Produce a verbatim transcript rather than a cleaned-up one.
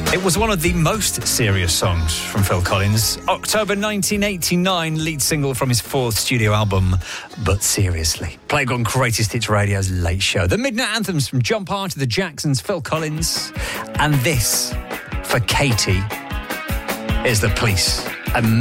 It was one of the most serious songs from Phil Collins. October nineteen eighty-nine, lead single from his fourth studio album, But Seriously. Played on Greatest Hits Radio's Late Show. The Midnight Anthems from John Party, The Jacksons, Phil Collins. And this, for Katie, is The Police. A